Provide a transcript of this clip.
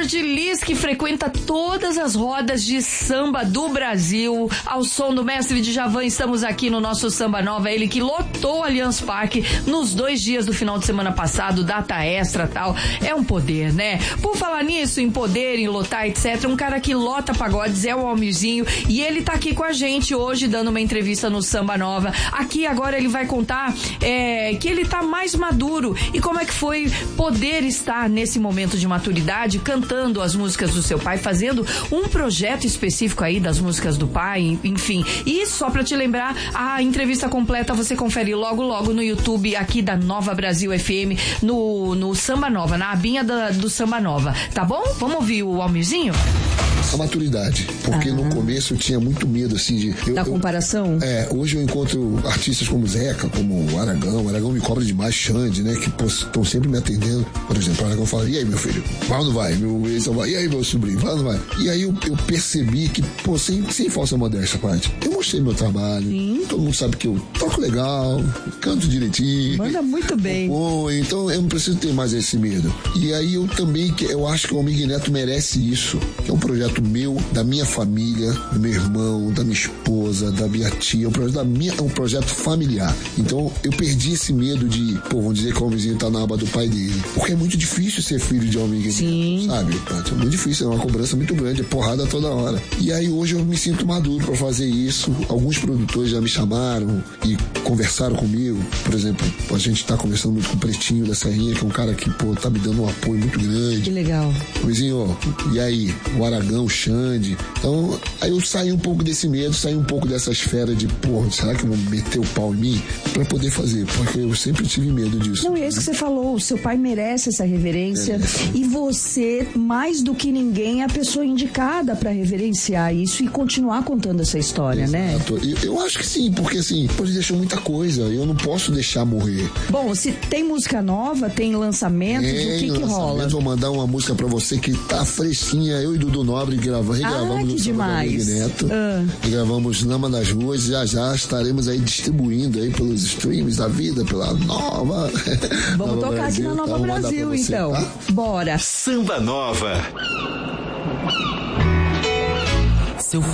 de Liz, que frequenta todas as rodas de samba do Brasil. Ao som do mestre Djavan, estamos aqui no nosso Samba Nova. Ele que lotou o Allianz Parque nos 2 dias do final de semana passado, data extra e tal. É um poder, né? Por falar nisso, em poder, em lotar, etc., um cara que lota pagodes é o Almirzinho, e ele tá aqui com a gente hoje, dando uma entrevista no Samba Nova. Aqui agora ele vai contar que ele tá mais maduro e como é que foi poder estar nesse momento de maturidade, cantando as músicas do seu pai, fazendo um projeto específico aí das músicas do pai, enfim. E só pra te lembrar, a entrevista completa você confere logo no YouTube aqui da Nova Brasil FM, no Samba Nova, na abinha do Samba Nova, tá bom? Vamos ouvir o Almirzinho? A maturidade, porque no começo eu tinha muito medo, assim, de... Da comparação? Hoje eu encontro artistas como Zeca, como o Aragão me cobra demais, Xande, né, que estão sempre me atendendo. Por exemplo, o Aragão fala, e aí, meu filho, vai ou não vai? E aí, meu sobrinho, vai ou não vai? E aí eu percebi que, sem falsa modéstia, parte, eu mostrei meu trabalho. Sim. Todo mundo sabe que eu toco legal, canto direitinho. Manda muito bem. Então eu não preciso ter mais esse medo. E aí eu acho que o Almir Neto merece isso, que é um projeto meu, da minha família, do meu irmão, da minha esposa, da minha tia, é um projeto familiar. Então eu perdi esse medo de, vamos dizer que o Almirzinho tá na aba do pai dele. Porque é muito difícil ser filho de Almir Neto, sabe? É muito difícil, é uma cobrança muito grande, é porrada toda hora. E aí hoje eu me sinto maduro pra fazer isso. Alguns produtores já me chamaram e conversaram comigo. Por exemplo, a gente tá conversando muito com o Pretinho da Serrinha, que é um cara que, tá me dando um apoio muito grande. Que legal. Almirzinho, e aí? O Aragão, o Xande. Então, aí eu saí um pouco desse medo, saí um pouco dessa esfera de, será que vão meter o pau em mim? Pra poder fazer, porque eu sempre tive medo disso. Não, é isso que você falou, o seu pai merece essa reverência, e você, mais do que ninguém, é a pessoa indicada pra reverenciar isso e continuar contando essa história, né? Eu acho que sim, porque assim, ele deixou muita coisa, eu não posso deixar morrer. Bom, se tem música nova, tem lançamentos, o que rola? Vou mandar uma música pra você que tá fresquinha, eu e Dudu Nobre regravamos que demais. Neto, gravamos Lama das Ruas, já estaremos aí distribuindo aí pelos streams da vida, pela Nova. Vamos tocar Brasil, aqui na Nova Brasil, então. Tá? Bora. Samba Nova.